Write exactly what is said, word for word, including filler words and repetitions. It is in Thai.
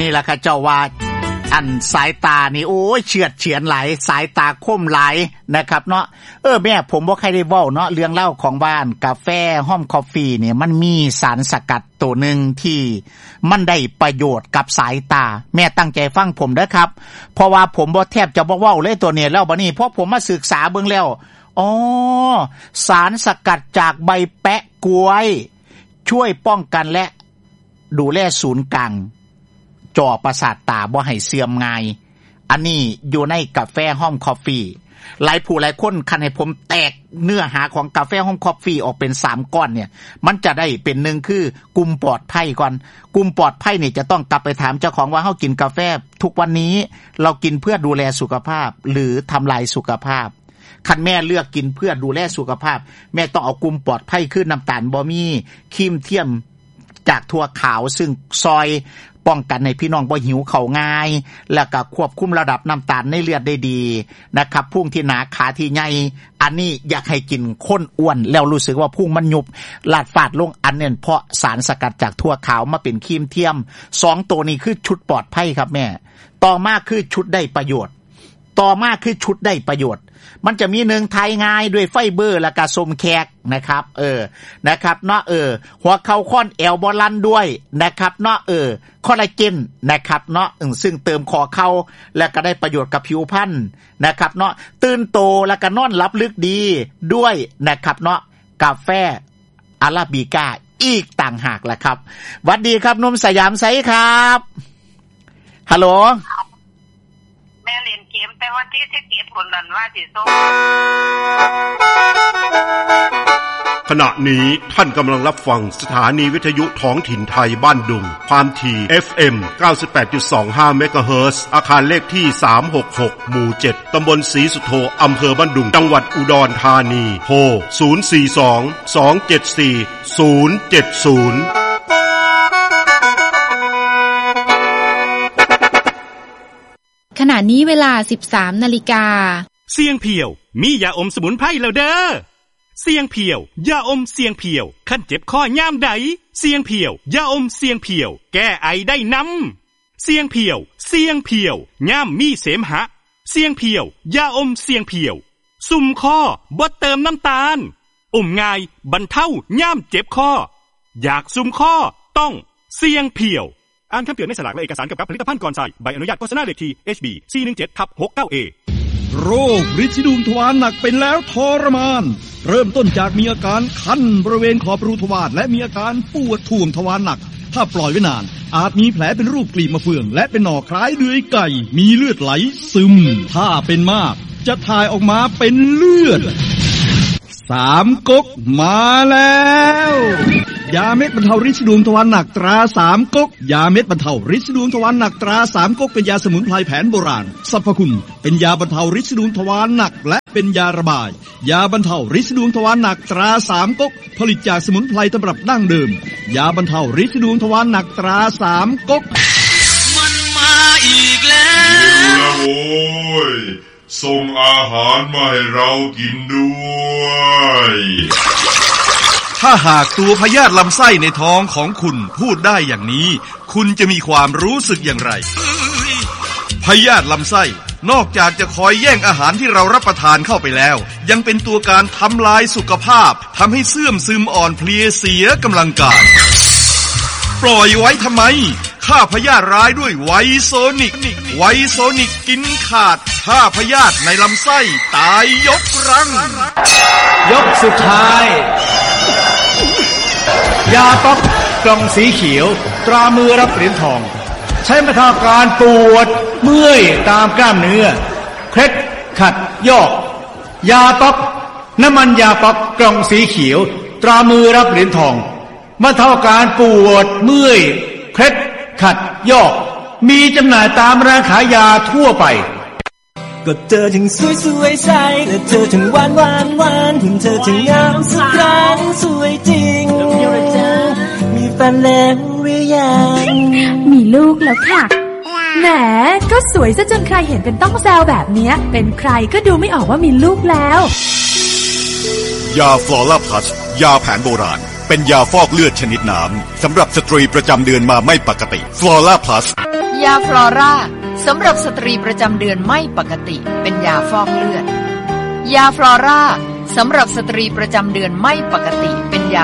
นี้ล่ะค่ะเจ้าว่าอันสายตานี่โอ้ยเฉือดเฉือนหลายสายตาคมหลายนะครับเนาะเออแม่ผมบ่ใครได้เว้าเนาะเรื่องเล่าของบ้านกาแฟห้อมคอฟฟี่เนี่ยมันมีสารสกัดตัวนึงที่มันได้ประโยชน์กับสายตาแม่ตั้งใจฟังผมเด้อครับเพราะว่าผมบ่แทบจะบ่เว้าเลยตัวนี้แล้วบัดนี้เพราะผมมาศึกษาเบิ่งแล้วอ๋อสารสกัดจากใบแปะกล้วยช่วยป้องกันและดูแลศูนย์กลางจอประสาทตาบ่ให้เสื่อมง่ายอันนี้อยู่ในกาแฟห้อมคอฟฟี่หลายผู้หลายคนคันให้ผมแตกเนื้อหาของกาแฟห้อมคอฟฟี่ออกเป็นสามก้อนเนี่ยมันจะได้เป็นหนึ่งคือกลุ่มปลอดภัยก่อนกลุ่มปลอดภัยนี่จะต้องกลับไปถามเจ้าของว่าเฮากินกาแฟทุกวันนี้เรากินเพื่อดูแลสุขภาพหรือทำลายสุขภาพคันแม่เลือกกินเพื่อดูแลสุขภาพแม่ต้องเอากลุ่มปลอดภัยคือน้ำตาลบ่มีครีมเทียมจากถั่วขาวซึ่งซอยป้องกันให้พี่น้องบ่หิวข้าวง่ายแล้วก็ควบคุมระดับน้ำตาลในเลือดได้ดีนะครับพุ่งที่หนาขาที่ใหญ่อันนี้อยากให้กินข้นอ้วนแล้วรู้สึกว่าพุ่งมันยุบลาดฟาดลงอันเนี่ยเพราะสารสกัดจากถั่วขาวมาเป็นครีมเทียมสองตัวนี้คือชุดปลอดภัยครับแม่ต่อมาคือชุดได้ประโยชน์ต่อมาคือชุดได้ประโยชน์มันจะมีหนึ่งไทยง่ายด้วยไฟเบอร์และกะสมแขกนะครับเออนะครับเนาะเออหัวเข่าค่อนแอวบอลันด้วยนะครับเนาะเออคอลลาเจนนะครับเนาะซึ่งเติมคอเข่าและก็ได้ประโยชน์กับผิวพรรณนะครับเนาะตื่นโตและก็นอนหลับลึกดีด้วยนะครับเนาะกาแฟอาราบิก้าอีกต่างหากแหละครับหวัดดีครับหนุ่มสยามไซครับฮัลโหลแม่เล่นเกมแต่ว่าที่สิบเอ็ดคนนั้นว่าสิส่งขณะนี้ท่านกำลังรับฟังสถานีวิทยุท้องถิ่นไทยบ้านดุงความถี่ เอฟ เอ็ม เก้าสิบแปดจุดสองห้า เมกะเฮิรตซ์อาคารเลขที่สามหกหกหมู่เจ็ดตำบลศรีสุโธอำเภอบ้านดุงจังหวัดอุดรธานีโทรศูนย์ สี่ สอง สอง เจ็ด สี่ ศูนย์ เจ็ด ศูนย์ขณะนี้เวลา สิบสาม นาฬิกาเสียงเพียวมียาอมสมุนไพรแล้วเด้อเสียงเพียวยาอมเสียงเพียวคันเจ็บคอยามใดเสียงเพียวยาอมเสียงเพียวแก้ไอได้นำเสียงเพียวเสียงเพียวยามมีเสมหะเสียงเพียวยาอมเสียงเพียวซุ่มคอบ่เติมน้ำตาลอมง่ายบรรเทายามเจ็บคออยากซุ่มคอต้องเสียงเพียวอ่านคำเตือนในฉลากและเอกสารเกี่ยวกับผลิตภัณฑ์ก่อนใช้ใบอนุญาตโฆษณาเลขที่ เอช บี สี่ หนึ่ง เจ็ด หก เก้า เอโรคฤทธิ์ดวงทวารหนักเป็นแล้วทรมานเริ่มต้นจากมีอาการคันบริเวณขอบรูทวารและมีอาการปวดท่วงทวารหนักถ้าปล่อยไว้นานอาจมีแผลเป็นรูปกลีบมะเฟืองและเป็นหน่อคล้ายเดือยไก่มีเลือดไหลซึมถ้าเป็นมากจะถ่ายออกมาเป็นเลือดสามก๊กมาแล้วยาเม็ดบรรเทาฤทธิ์ดวงทวารหนักตราสามก๊กยาเม็ดบรรเทาฤทธิ์ดวงทวารหนักตราสามก๊กเป็นยาสมุนไพรแผนโบราณสรรพคุณเป็นยาบรรเทาฤทธิ์ดวงทวารหนักและเป็นยาระบายยาบรรเทาฤทธิ์ดวงทวารหนักตราสามก๊กผลิตจากสมุนไพรตำรับดั้งเดิมยาบรรเทาฤทธิ์ดวงทวารหนักตราสามก๊กมันมาอีกแล้วโอ้ยส่งอาหารมาให้เรากินด้วยถ้าหากตัวพยาธิลำไส้ในท้องของคุณพูดได้อย่างนี้คุณจะมีความรู้สึกอย่างไรพยาธิลำไส้นอกจากจะคอยแย่งอาหารที่เรารับประทานเข้าไปแล้วยังเป็นตัวการทำลายสุขภาพทำให้เสื่อมซึมอ่อนเพลียเสียกำลังกายปล่อยไว้ทำไมฆ่าพยาธิร้ายด้วยไวโซนิกไวโซนิกกินขาดฆ่าพยาธิในลำไส้ตายยกรังยกสุดท้ายยาป๊อกกล่องสีเขียวตรามือรับเหรียญทองใช้บรรเทาการปวดเมื่อยตามกล้ามเนื้อเคล็ดขัดยอกยาป๊อกน้ำมันยาป๊อกกล่องสีเขียวตรามือรับเหรียญทองบรรเทาการปวดเมื่อยเคล็ดขัดยอกมีจำหน่ายตามร้านขายยาทั่วไปก็เธอถึงสวยสวยใสก็เธอถึงหวานหวานหวานถึงเธอถึงงามสักครั้งสวยจริงมีแฟนแล้วหรือยังมีลูกแล้วค่ะแหมก็สวยซะจนใครเห็นเป็นต้องแซวแบบนี้เป็นใครก็ดูไม่ออกว่ามีลูกแล้วยาฟลอร่าพลัสยาแผนโบราณเป็นยาฟอกเลือดชนิดน้ำสำหรับสตรีประจำเดือนมาไม่ปกติฟลอร่าพลัสยาฟลอร่าสำหรับสตรีประจำเดือนไม่ปกติเป็นยาฟอกเลือดยาฟลอร่าสำหรับสตรีประจำเดือนไม่ปกติเป็นยา